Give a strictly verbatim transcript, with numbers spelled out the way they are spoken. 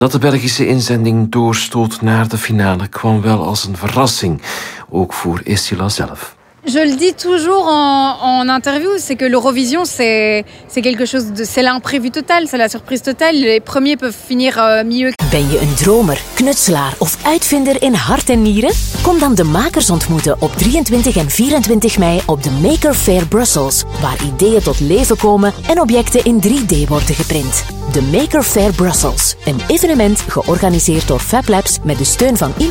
Dat de Belgische inzending doorstoot naar de finale kwam wel als een verrassing, ook voor Estila zelf. Je le dis toujours en, en interview, c'est que l'Eurovision, c'est, c'est quelque chose de, c'est l'imprévu total, c'est la surprise totale. Les premiers peuvent finir uh, mieux. Ben je een dromer, knutselaar of uitvinder in hart en nieren? Kom dan de makers ontmoeten op drieëntwintig en vierentwintig mei op de Maker Faire Brussels, waar ideeën tot leven komen en objecten in drie D worden geprint. De Maker Faire Brussels, een evenement georganiseerd door FabLabs met de steun van